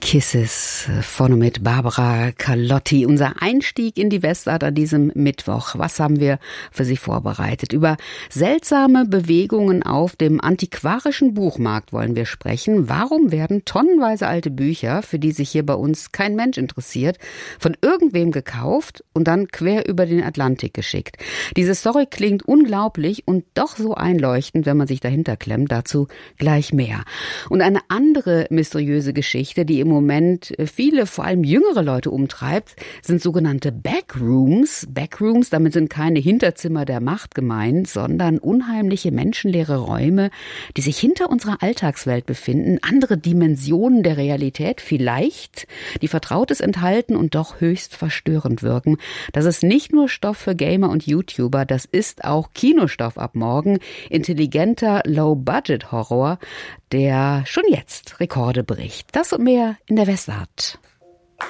Kisses von und mit Barbara Carlotti. Unser Einstieg in die Westart an diesem Mittwoch. Was haben wir für Sie vorbereitet? Über seltsame Bewegungen auf dem antiquarischen Buchmarkt wollen wir sprechen. Warum werden tonnenweise alte Bücher, für die sich hier bei uns kein Mensch interessiert, von irgendwem gekauft und dann quer über den Atlantik geschickt? Diese Story klingt unglaublich und doch so einleuchtend, wenn man sich dahinter klemmt. Dazu gleich mehr. Und eine andere mysteriöse Geschichte, die im Moment viele, vor allem jüngere Leute umtreibt, sind sogenannte Backrooms. Backrooms, damit sind keine Hinterzimmer der Macht gemeint, sondern unheimliche menschenleere Räume, die sich hinter unserer Alltagswelt befinden, andere Dimensionen der Realität vielleicht, die Vertrautes enthalten und doch höchst verstörend wirken. Das ist nicht nur Stoff für Gamer und YouTuber, das ist auch Kinostoff ab morgen. Intelligenter Low-Budget-Horror, der schon jetzt Rekorde bricht. Das und mehr in der Westart.